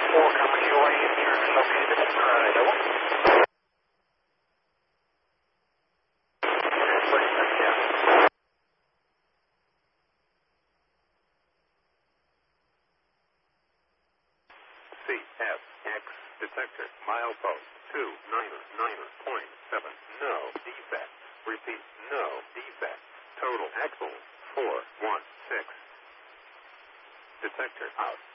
4 coming your way, turn located at double. CFX detector, milepost 299.7, no defect. Repeat, no defect. Total axle 416. Detector out.